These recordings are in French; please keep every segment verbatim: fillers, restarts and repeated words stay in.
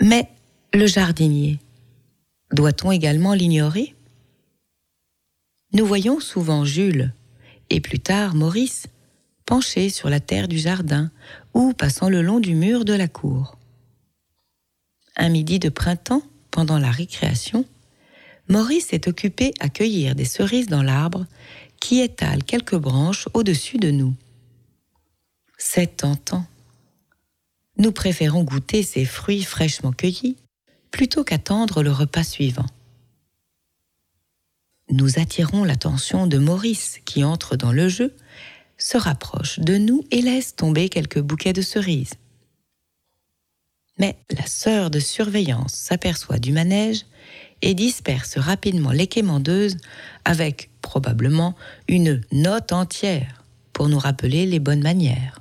Mais le jardinier, doit-on également l'ignorer ? Nous voyons souvent Jules, et plus tard Maurice, penchés sur la terre du jardin ou passant le long du mur de la cour. Un midi de printemps, pendant la récréation, Maurice est occupé à cueillir des cerises dans l'arbre qui étale quelques branches au-dessus de nous. C'est tentant. Nous préférons goûter ces fruits fraîchement cueillis plutôt qu'attendre le repas suivant. Nous attirons l'attention de Maurice qui entre dans le jeu, se rapproche de nous et laisse tomber quelques bouquets de cerises. Mais la sœur de surveillance s'aperçoit du manège et disperse rapidement les quémandeuses avec, probablement, une note entière pour nous rappeler les bonnes manières.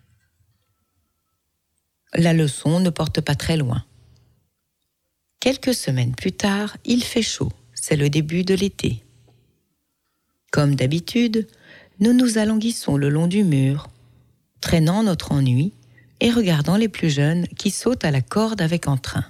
La leçon ne porte pas très loin. Quelques semaines plus tard, il fait chaud, c'est le début de l'été. Comme d'habitude, nous nous alanguissons le long du mur, traînant notre ennui et regardant les plus jeunes qui sautent à la corde avec entrain.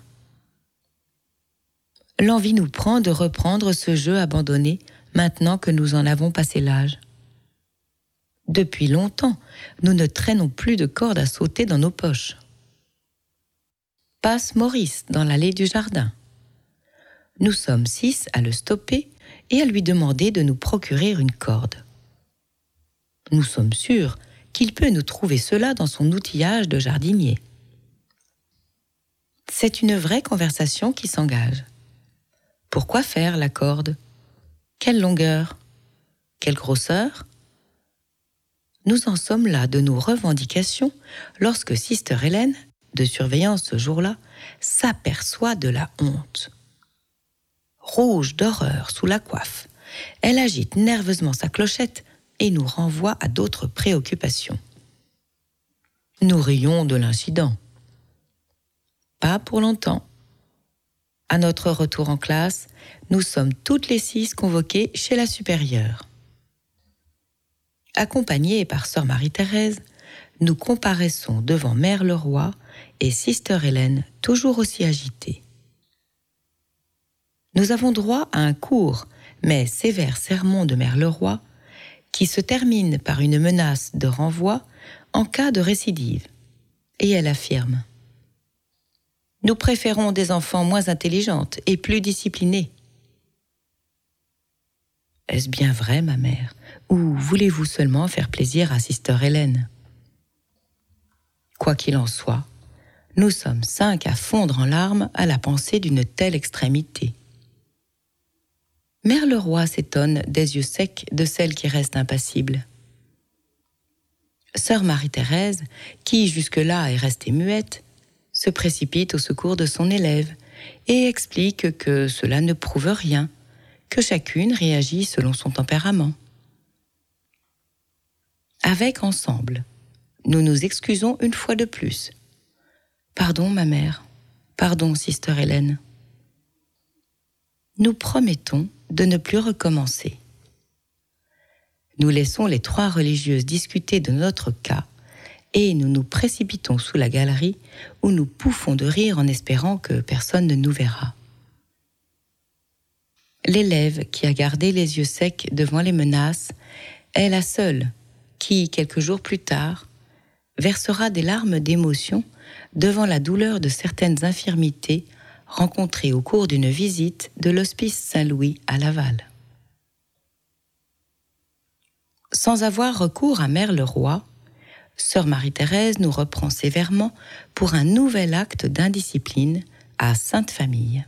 L'envie nous prend de reprendre ce jeu abandonné maintenant que nous en avons passé l'âge. Depuis longtemps, nous ne traînons plus de corde à sauter dans nos poches. Passe Maurice dans l'allée du jardin. Nous sommes six à le stopper et à lui demander de nous procurer une corde. Nous sommes sûrs qu'il peut nous trouver cela dans son outillage de jardinier. C'est une vraie conversation qui s'engage. Pourquoi faire la corde ? Quelle longueur ? Quelle grosseur ? Nous en sommes là de nos revendications lorsque Sister Hélène, de surveillance ce jour-là, s'aperçoit de la honte. Rouge d'horreur sous la coiffe, elle agite nerveusement sa clochette et nous renvoie à d'autres préoccupations. Nous rions de l'incident. Pas pour longtemps. À notre retour en classe, nous sommes toutes les six convoquées chez la supérieure. Accompagnées par sœur Marie-Thérèse, nous comparaissons devant Mère Leroy et Sister Hélène, toujours aussi agitée. Nous avons droit à un court, mais sévère sermon de Mère Leroy, qui se termine par une menace de renvoi en cas de récidive. Et elle affirme : « Nous préférons des enfants moins intelligentes et plus disciplinées. » Est-ce bien vrai, ma mère, ou voulez-vous seulement faire plaisir à Sister Hélène ? Quoi qu'il en soit, nous sommes cinq à fondre en larmes à la pensée d'une telle extrémité. Mère Leroy s'étonne des yeux secs de celle qui reste impassible. Sœur Marie-Thérèse, qui jusque-là est restée muette, se précipite au secours de son élève et explique que cela ne prouve rien, que chacune réagit selon son tempérament. Avec ensemble, nous nous excusons une fois de plus. Pardon, ma mère. Pardon, Sister Hélène. Nous promettons de ne plus recommencer. Nous laissons les trois religieuses discuter de notre cas et nous nous précipitons sous la galerie où nous pouffons de rire en espérant que personne ne nous verra. L'élève qui a gardé les yeux secs devant les menaces est la seule qui, quelques jours plus tard, versera des larmes d'émotion devant la douleur de certaines infirmités rencontrées au cours d'une visite de l'Hospice Saint-Louis à Laval. Sans avoir recours à Mère Leroy, sœur Marie-Thérèse nous reprend sévèrement pour un nouvel acte d'indiscipline à Sainte-Famille.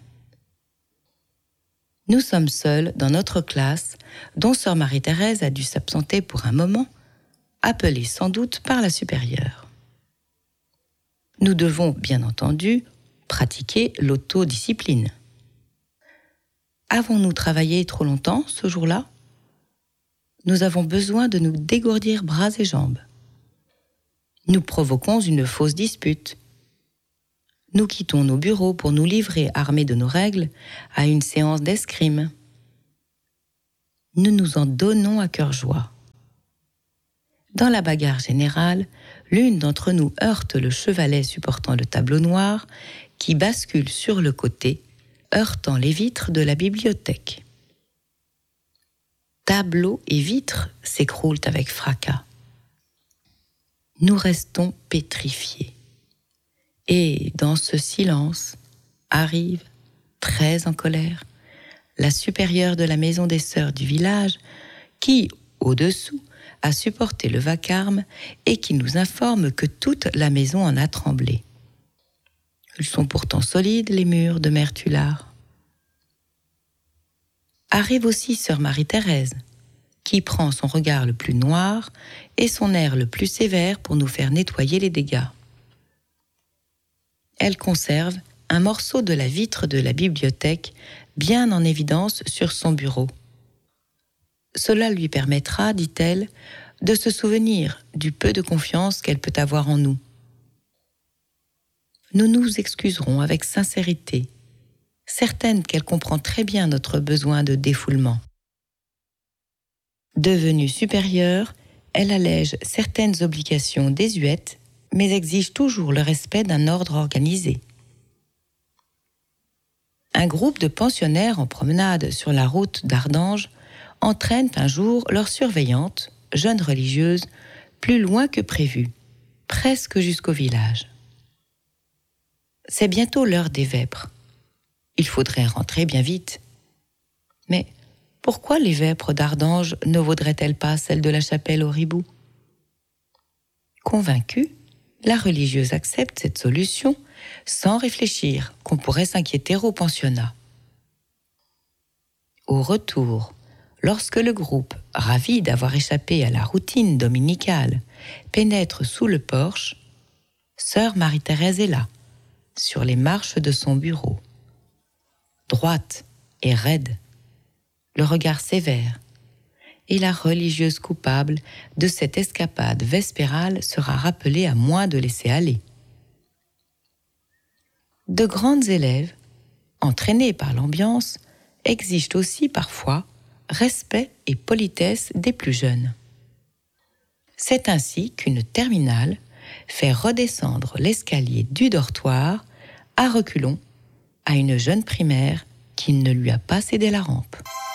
Nous sommes seuls dans notre classe, dont sœur Marie-Thérèse a dû s'absenter pour un moment, appelée sans doute par la supérieure. Nous devons, bien entendu, pratiquer l'autodiscipline. Avons-nous travaillé trop longtemps ce jour-là ? Nous avons besoin de nous dégourdir bras et jambes. Nous provoquons une fausse dispute. Nous quittons nos bureaux pour nous livrer, armés de nos règles, à une séance d'escrime. Nous nous en donnons à cœur joie. Dans la bagarre générale, l'une d'entre nous heurte le chevalet supportant le tableau noir, qui bascule sur le côté, heurtant les vitres de la bibliothèque. Tableau et vitres s'écroulent avec fracas. Nous restons pétrifiés. Et dans ce silence arrive, très en colère, la supérieure de la maison des sœurs du village qui, au-dessous, a supporté le vacarme et qui nous informe que toute la maison en a tremblé. Ils sont pourtant solides, les murs de Mère Tulard. Arrive aussi sœur Marie-Thérèse, qui prend son regard le plus noir et son air le plus sévère pour nous faire nettoyer les dégâts. Elle conserve un morceau de la vitre de la bibliothèque bien en évidence sur son bureau. Cela lui permettra, dit-elle, de se souvenir du peu de confiance qu'elle peut avoir en nous. Nous nous excuserons avec sincérité, certaine qu'elle comprend très bien notre besoin de défoulement. Devenue supérieure, elle allège certaines obligations désuètes, mais exige toujours le respect d'un ordre organisé. Un groupe de pensionnaires en promenade sur la route d'Ardange entraînent un jour leur surveillante, jeune religieuse, plus loin que prévu, presque jusqu'au village. C'est bientôt l'heure des vêpres. Il faudrait rentrer bien vite. Mais pourquoi les vêpres d'Ardange ne vaudraient-elles pas celles de la chapelle au Ribou ? Convaincue, la religieuse accepte cette solution sans réfléchir qu'on pourrait s'inquiéter au pensionnat. Au retour, lorsque le groupe, ravi d'avoir échappé à la routine dominicale, pénètre sous le porche, sœur Marie-Thérèse est là, sur les marches de son bureau. Droite et raide, le regard sévère, et la religieuse coupable de cette escapade vespérale sera rappelée à moins de laisser aller. De grandes élèves, entraînées par l'ambiance, exigent aussi parfois respect et politesse des plus jeunes. C'est ainsi qu'une terminale fait redescendre l'escalier du dortoir à reculons à une jeune primaire qui ne lui a pas cédé la rampe.